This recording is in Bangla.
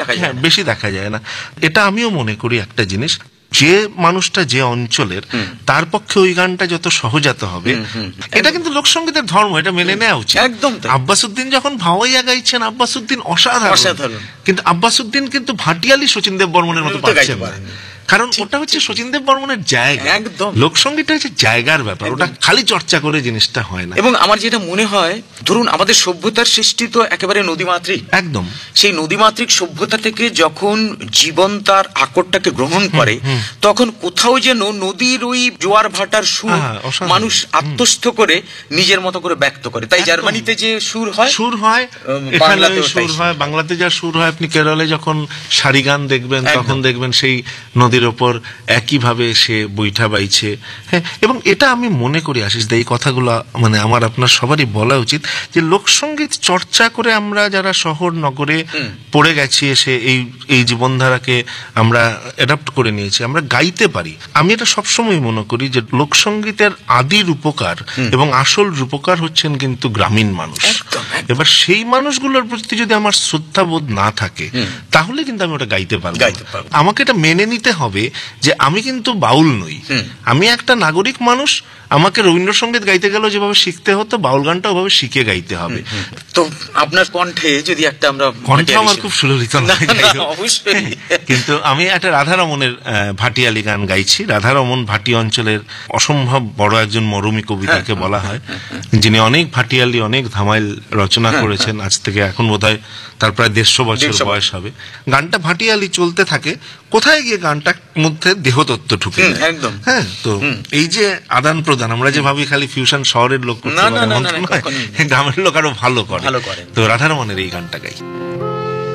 বেশি দেখা যায় না। এটা আমিও মনে করি একটা জিনিস, যে মানুষটা যে অঞ্চলের, তার পক্ষে ওই গানটা যত সহজাত হবে। এটা কিন্তু লোকসঙ্গীতের ধর্ম, এটা মেনে নেওয়া উচিত। একদম। আব্বাসউদ্দিন যখন ভাওয়াইয়া গাইছেন, আব্বাসউদ্দিন অসাধারণ, কিন্তু আব্বাসউদ্দিন কিন্তু ভাটিয়ালি শচীন দেব বর্মনের মতো পাচ্ছেন না, কারণ ওটা হচ্ছে শচীন দেব বর্মনের জায়গা। একদম। লোকসঙ্গীতটা হচ্ছে জায়গার ব্যাপার, ওটা খালি চর্চা করে জিনিসটা হয় না। এবং আমার যেটা মনে হয়, ধরুন আমাদের সভ্যতার সৃষ্টি তো একেবারে নদীমাতৃক। একদম। সেই নদীমাতৃক সভ্যতা থেকে যখন জীবন তার আকরটাকে গ্রহণ করে, তখন কোথাও যেন নদীর ওই জোয়ার ভাটার সুর মানুষ আত্মস্থ করে নিজের মতো করে ব্যক্ত করে। তাই জার্মানিতে যে সুর হয়, এখানে সুর হয়, বাংলাতে যা সুর হয়, আপনি কেরলে যখন সারি গান দেখবেন, তখন দেখবেন সেই নদীর ওপর একইভাবে সে বৈঠা বাইছে। হ্যাঁ, এবং এটা আমি মনে করি আশিস দা, এই কথাগুলো মানে আমার আপনার সবারই বলা উচিত, যে লোকসঙ্গীত চর্চা করে আমরা যারা শহর নগরে পড়ে গেছি, এসে এই জীবনধারাকে আমরা অ্যাডাপ্ট করে নিয়েছি, আমরা গাইতে পারি। আমি এটা সবসময় মনে করি যে লোকসঙ্গীতের আদি রূপকার এবং আসল রূপকার হচ্ছেন কিন্তু গ্রামীণ মানুষ। এবার সেই মানুষগুলোর প্রতি যদি আমার শ্রদ্ধাবোধ না থাকে, তাহলে কিন্তু আমি ওটা গাইতে পারবো। আমাকে এটা মেনে নিতে হবে যে আমি কিন্তু বাউল নই, আমি একটা নাগরিক মানুষ। আমাকে রবীন্দ্রসঙ্গীত গাইতে গেলেও যেভাবে শিখতে হতো, বাউল গানটা ওভাবে শিখে গাইতে হবে। তো আপনার কণ্ঠে যদি একটা, আমরা কণ্ঠ আমার খুব সুললিত নয়, কিন্তু আমি একটা রাধারমণের ভাটিয়ালি গান গাইছি। রাধারমণ ভাটি অঞ্চলের অসম্ভব বড় একজন মরমী কবিতাকে বলা হয়, যিনি অনেক ভাটিয়ালি, অনেক ধামাইল রচনা করেছেন। আজ থেকে এখন বোধহয় তার প্রায় 150 বছর বয়স হবে। গানটা ভাটিয়ালি চলতে থাকে, কোথায় গিয়ে গানটার মধ্যে দেহতত্ত্ব ঢুকে যায়। একদম। হ্যাঁ, তো এই যে আদান প্রদান, আমরা যে ভাবি খালি ফিউশন শহরের লোক করতে পারে, গ্রামের লোক আরো ভালো করে। তো রাধারমণের এই গানটা গাই।